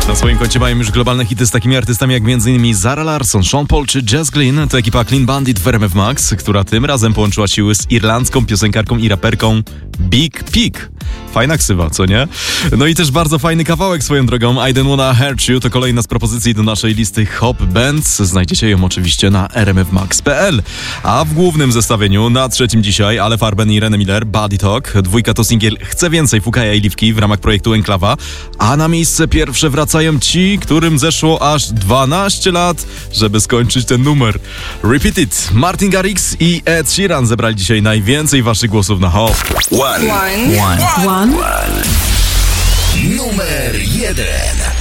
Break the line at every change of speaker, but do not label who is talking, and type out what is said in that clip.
Na swoim koncie mają już globalne hity z takimi artystami jak m.in. Zara Larsson, Sean Paul czy Jazz Glynn. To ekipa Clean Bandit w RMF Max, która tym razem połączyła siły z irlandzką piosenkarką i raperką Big Pig. Fajna ksywa, co nie? No i też bardzo fajny kawałek swoją drogą. I Don't Wanna Hurt You to kolejna z propozycji do naszej listy Hop Bands. Znajdziecie ją oczywiście na rmfmax.pl. A w głównym zestawieniu na trzecim dzisiaj Ale Farben i René Miller, Body Talk. Dwójka to singiel Chcę Więcej Fukaja i Liwki w ramach projektu Enklawa. A na miejsce pierwsze wracają ci, którym zeszło aż 12 lat, żeby skończyć ten numer. Repeat It. Martin Garrix i Ed Sheeran zebrali dzisiaj najwięcej waszych głosów na Hop.
One. Numer 1.